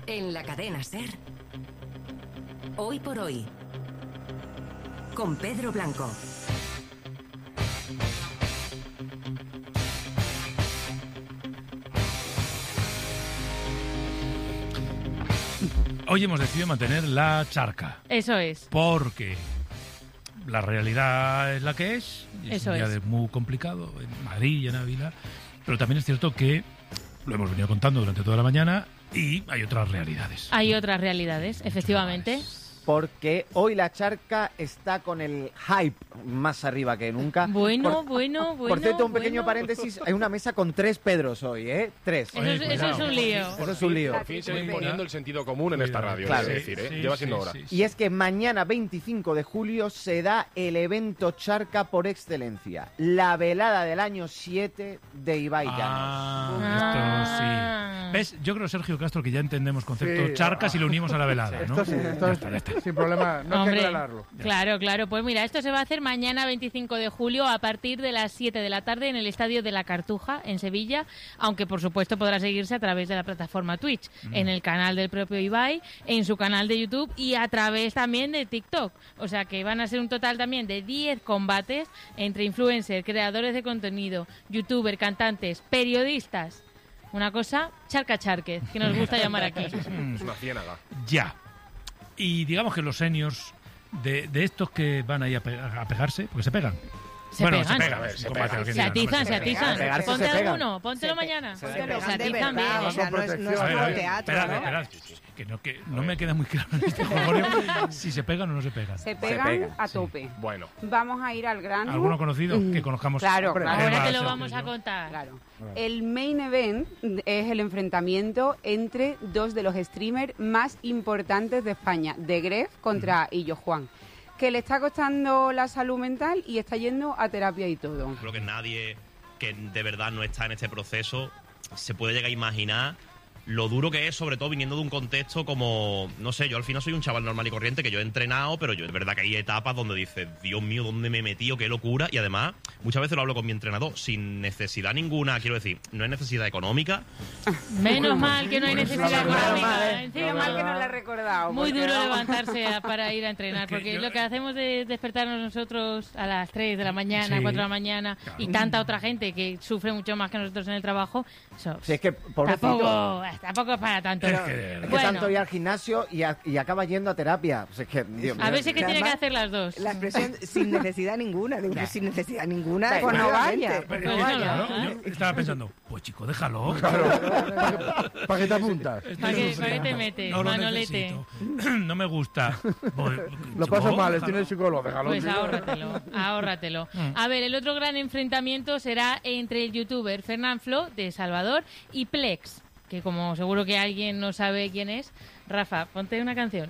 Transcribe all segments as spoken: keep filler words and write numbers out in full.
En la cadena SER, Hoy por Hoy, con Pedro Blanco. Hoy hemos decidido mantener la charca. Eso es. Porque la realidad es la que es. Es Eso un día es. de muy complicado en Madrid y en Ávila. Pero también es cierto que lo hemos venido contando durante toda la mañana y hay otras realidades. Hay otras realidades, efectivamente. Porque hoy la charca está con el hype más arriba que nunca. Bueno, por, bueno, bueno. Por cierto, un pequeño bueno. paréntesis, hay una mesa con tres Pedros hoy, ¿eh? Tres. Eso, es, eso es un lío. Eso es un lío. Por fin se va imponiendo el sentido común en esta radio, Claro. es decir, ¿eh? Sí, Lleva sí, siendo hora. sí, sí. Y es que mañana veinticinco de julio se da el evento charca por excelencia, la velada del año siete de Ibai Llanos. Ah, esto sí. ¿Ves? Yo creo, Sergio Castro, que ya entendemos concepto Sí, charcas y lo unimos a la velada, ¿no? Esto sí, esto Ya es está, ya está. sin problema, no hay Hombre, que aclararlo. claro, claro. Pues mira, esto se va a hacer mañana veinticinco de julio a partir de las siete de la tarde en el Estadio de la Cartuja, en Sevilla, aunque por supuesto podrá seguirse a través de la plataforma Twitch, en el canal del propio Ibai, en su canal de YouTube y a través también de TikTok. O sea que van a ser un total también de diez combates entre influencers, creadores de contenido, youtubers, cantantes, periodistas. Una cosa, charca charque, que nos gusta llamar aquí. Es una ciénaga. Ya. Y digamos que los seniors de, de estos que van ahí a, pe- a pegarse, porque se pegan. Se bueno, pegan. se pegan. A ver, es se un combate, pegan. al fin Se y al cabo, atizan, se no atizan. Pegarse Ponte se pegan. alguno, póntelo mañana. Se Se pegan de atizan verdad, bien. o sea, no es, no es A ver, a como ver, teatro, esperad, ¿no? esperad, que no, que no me queda muy claro en este juego si se pegan o no se pegan. Se pegan, pegan, a sí. tope. Bueno, Vamos a ir al grano. ¿Alguno conocido que conozcamos? Claro, Hombre, claro. Ahora Eva, te lo Sergio, vamos a yo. contar. Claro. El main event es el enfrentamiento entre dos de los streamers más importantes de España, De Gref contra Illo Juan, que le está costando la salud mental y está yendo a terapia y todo. Creo que nadie que de verdad no está en este proceso se puede llegar a imaginar lo duro que es, sobre todo viniendo de un contexto como, no sé, yo al final soy un chaval normal y corriente que yo he entrenado, pero yo es verdad que hay etapas donde dices, Dios mío, ¿dónde me he metido? ¡Qué locura! Y además, muchas veces lo hablo con mi entrenador, sin necesidad ninguna, quiero decir, no hay necesidad económica. Menos mal que no hay necesidad Menos mal, económica. eh. Encima, Menos mal que no lo he recordado. muy porque duro vamos. levantarse a- para ir a entrenar, Es que porque yo- lo que hacemos de despertarnos nosotros a las tres de la mañana, Sí. cuatro de la mañana, y tanta otra gente que sufre mucho más que nosotros en el trabajo, eso, Si es que, pobrecito, tampoco, tampoco es para tanto. Es que de verdad. es que Bueno. tanto ir al gimnasio y, a- y acaba yendo a terapia. Pues es que, Dios A mío. ver si es que Y tiene que además, hacer las dos. La expresión sin necesidad ninguna, digo, pues sin necesidad ninguna. Pues no efectivamente. vaya. Pero, Pues es que, no, claro, ¿no? yo estaba pensando, pues chico, déjalo. ¿Para qué te apuntas? Estoy ¿Para qué- sufriendo. para qué te metes, No lo Manolete? necesito. No me gusta. Voy- Lo paso chico, mal, déjalo. estoy en el psicólogo, déjalo. Pues tío. ahórratelo, ahórratelo. A ver, el otro gran enfrentamiento será entre el youtuber Fernán Flo, de Salvador, y Plex, que como seguro que alguien no sabe quién es. Rafa, ponte una canción.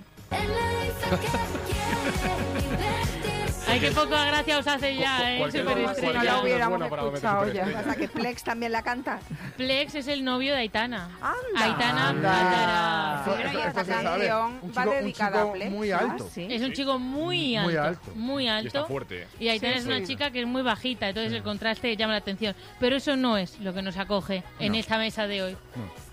Ay, qué poca gracia os hace ya, ¿eh? cualquier Súper cosa- estrella. cualquier cosa es hubiéramos buena para meter escuchado ya. superestrella. Pasa que Plex también la canta. Plex es el novio de Aitana. Anda. Aitana Anda. Gatara. Bueno, y esta Esto se sabe. canción Un va chico- un dedicada a chico Plex. muy ¿no? alto. Sí. Es un chico muy alto. Muy alto. Muy Y alto. está fuerte. Y Aitana Sí, es una sí. chica que es muy bajita, entonces el contraste llama la atención. Pero eso no es lo que nos acoge en esta mesa de hoy.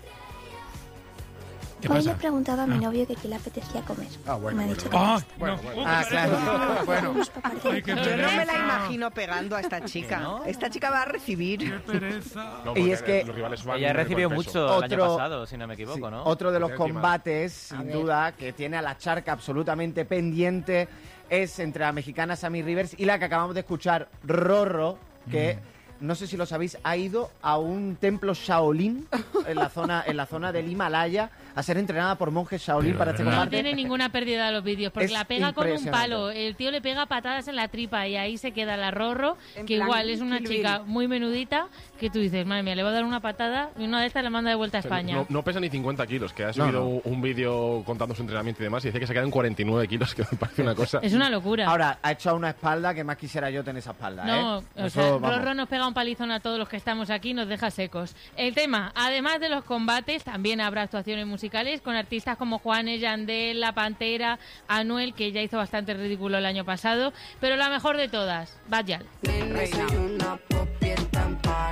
¿Qué Hoy le pasa? he preguntado a mi novio que qué le apetecía comer. Ah, bueno, Me ha bueno, dicho que Ah, pasta. Bueno, no. bueno. Uh, Ah, qué claro. pereza. Bueno. Vamos pa' parte Ay, de- qué Yo no me la pereza. imagino pegando a esta chica. Esta chica va a recibir. Qué pereza. No, Y porque es que los rivales van Ella con recibió peso. mucho el año Otro- pasado, si no me equivoco, Sí, ¿no? Otro de los Porque encima- combates, sin duda, que tiene a la charca absolutamente pendiente es entre la mexicana Sammy Rivers y la que acabamos de escuchar, Rorro, que no sé si lo sabéis, ha ido a un templo Shaolin en la zona en la zona del Himalaya a ser entrenada por monjes Shaolin Pero para de este verdad. No combate. tiene ninguna pérdida de los vídeos, porque Es la pega con un impresionante. palo. El tío le pega patadas en la tripa y ahí se queda la Rorro, En que plan igual es una Kill chica Bill. muy menudita, que tú dices, madre mía, le va a dar una patada y una de estas la manda de vuelta a O sea, España. No, no pesa ni cincuenta kilos, que ha No, subido no. un, un vídeo contando su entrenamiento y demás y dice que se queda en cuarenta y nueve kilos, que me parece una cosa. Es una locura. Ahora, ha hecho a una espalda que más quisiera yo tener esa espalda, No, ¿eh? o Eso, sea, vamos. Rorro nos pega un palizón a todos los que estamos aquí, nos deja secos. El tema, además de los combates, también habrá actuaciones musicales con artistas como Juanes, Yandel, La Pantera, Anuel, que ya hizo bastante ridículo el año pasado, pero la mejor de todas, Bad Gyal. Reina.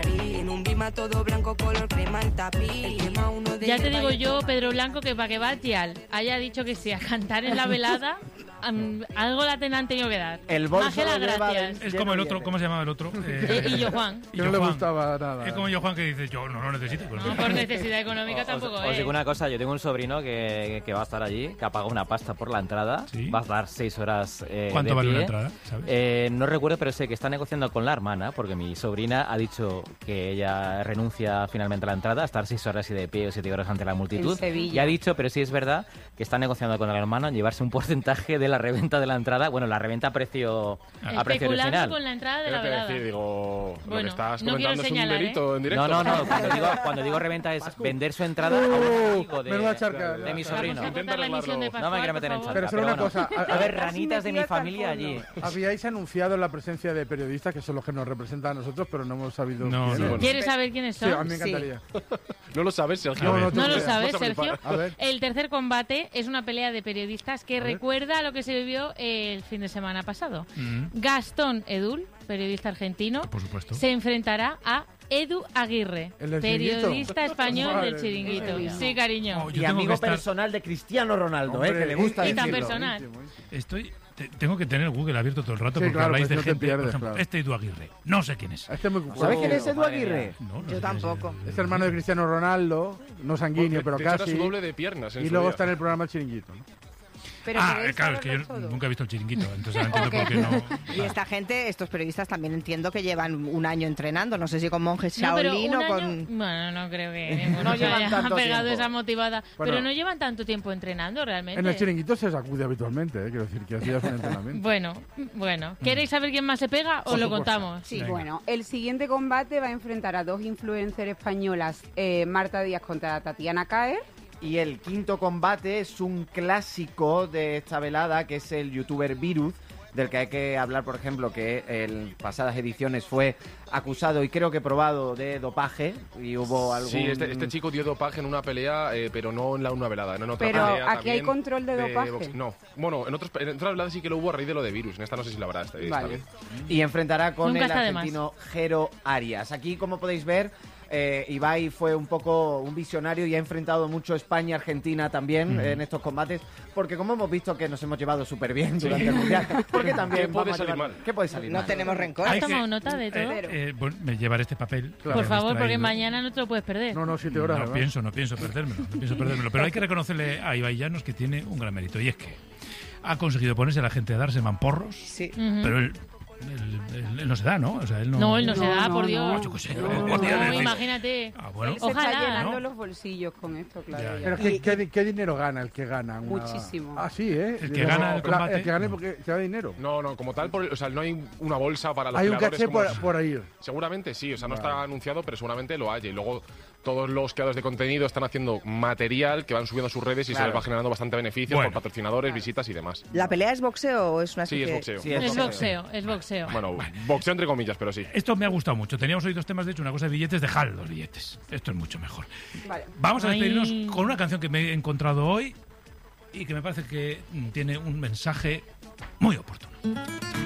Tiene un bima todo blanco, color crema el tapiz. El tema uno de Ya te hierba digo y yo, Pedro Blanco, que para que Batial haya dicho que sí a cantar en la velada, um, algo la han tenido que dar. El bolso Más que las lo lleva gracias. Es como el otro, ¿cómo se llamaba el otro? Eh, y yo Juan. Que no le gustaba nada. Es como yo Juan que dice, yo no lo necesito. No, por necesidad económica tampoco Os es. digo una cosa, yo tengo un sobrino que, que va a estar allí, que ha pagado una pasta por la entrada, va a dar seis horas eh, ¿Cuánto de vale pie. una entrada, sabes? Eh, no recuerdo, pero sé que está negociando con la hermana, porque mi sobrina ha dicho que ella renuncia finalmente a la entrada, a estar seis horas y de pie o siete horas ante la multitud. En Sevilla. Y ha dicho, pero sí es verdad, que está negociando con la hermana llevarse un porcentaje de la reventa de la entrada, bueno, la reventa a precio, a precio Especulando original. con la entrada de la Tengo que velada. decir, digo, lo Bueno, que estás no quiero comentando es un señalar, delito en directo. No, no, no, cuando digo, cuando digo reventa es vender su entrada a un amigo de, menuda charca. de mi sobrino. Vamos a cortar la emisión de No me Pascual, quiero meter en por charca. Pero solo una bueno, cosa. va a haber ranitas de mi familia allí. Habíais anunciado la presencia de periodistas, que son los que nos representan a nosotros, pero no hemos sabido No, quiénes. no, bueno. ¿Quieres saber quiénes son? Sí, a mí me encantaría. No lo sabes, Sergio. No, no, No lo Vas sabes, a flipar. Sergio. A ver. El tercer combate es una pelea de periodistas que A ver. recuerda a lo que se vivió el fin de semana pasado. Mm, Gastón Edul, periodista argentino, por supuesto. se enfrentará a Edu Aguirre, ¿El del periodista Chiringuito? español Madre del Chiringuito. mía. Sí, cariño. Oh, Y yo tengo amigo que estar- personal de Cristiano Ronaldo, Hombre, eh, que le gusta y tan decirlo. personal. Estoy, te- tengo que tener Google abierto todo el rato Sí, porque claro, habláis pues de no te gente, pierdes, por ejemplo, claro. este Edu Aguirre. No sé quién es. Este es muy ¿Sabes quién es Oh, Edu madre Aguirre? mía. No, no sé Yo quién es. tampoco. Es hermano de Cristiano Ronaldo, no sanguíneo, pero De hecho, era casi. su doble de piernas en Y su luego día. está en el programa El Chiringuito, ¿no? Pero Ah, queréis claro, es que yo saberlo todo. nunca he visto el Chiringuito, entonces ahora entiendo por qué no. Y esta gente, estos periodistas también entiendo que llevan un año entrenando, no sé si con monjes No, pero Shaolin un o año- con... Bueno, no creo que ninguno No se llevan haya tanto pegado tiempo. esa motivada. Bueno. Pero no llevan tanto tiempo entrenando realmente. En el Chiringuito se sacude habitualmente, ¿eh? Quiero decir que hacía un entrenamiento. Bueno, bueno. ¿Queréis saber quién más se pega o Por lo supuesto. contamos? Sí, Venga. bueno, el siguiente combate va a enfrentar a dos influencers españolas, eh, Marta Díaz contra Tatiana Caer. Y el quinto combate es un clásico de esta velada, que es el youtuber Virus, del que hay que hablar, por ejemplo, que en pasadas ediciones fue acusado y creo que probado de dopaje y hubo algún... Sí, este, este chico dio dopaje en una pelea, eh, pero no en la una velada, no en otra Pero pelea aquí hay también control de dopaje. box- No, bueno, en, otros, en otras veladas sí que lo hubo a raíz de lo de Virus, en esta no sé si lo habrá esta, esta Vale. vez. Y enfrentará con Nunca el está de más. argentino Jero Arias. Aquí, como podéis ver, eh, Ibai fue un poco un visionario y ha enfrentado mucho España-Argentina también en estos combates, porque como hemos visto que nos hemos llevado súper bien durante el Mundial, porque también ¿Qué puede vamos a salir llevar- mal? ¿Qué puede salir No mal? tenemos rencor. ¿Has Hay que- tomado nota de todo? Eh, eh, bueno, me llevaré este papel. Claro. Por que favor, habéis porque traído. mañana no te lo puedes perder. No, no, siete horas. No además. pienso, no pienso perdérmelo, no pienso perdérmelo. Pero hay que reconocerle a Ibai Llanos que tiene un gran mérito, y es que ha conseguido ponerse a la gente a darse mamporros, Sí. Ujú. pero él, él- él- él no se da, ¿no? O sea, él no... No, él no, se No, da, no, por no. Dios. Yo qué sé, No, el no, guardián No, es decir- imagínate. Ah, bueno. Él se Ojalá, está llenando ¿no? los bolsillos con esto, claro. Ya, ya. Pero ¿qué, qué, qué dinero gana el que gana? Una... Muchísimo. Ah, sí, ¿eh? El que Dinero- gana el Claro, combate. El que gane porque se da dinero. No, no, como tal, por- o sea, no hay una bolsa para los Hay un creadores caché como- por, por ahí. Seguramente sí, o sea, no Vale. está anunciado, pero seguramente lo haya. Y luego todos los creadores de contenido están haciendo material que van subiendo a sus redes y se Claro. les va generando bastante beneficio Bueno. por patrocinadores, visitas y demás. ¿La pelea es boxeo o es una Sí, es especie- boxeo. Sí, Es boxeo. boxeo, es boxeo. Bueno, boxeo entre comillas, pero sí. Esto me ha gustado mucho. Teníamos hoy dos temas, de hecho, una cosa de billetes, dejad los billetes. Esto es mucho mejor. Vale. Vamos a Ay. despedirnos con una canción que me he encontrado hoy y que me parece que mm, tiene un mensaje muy oportuno.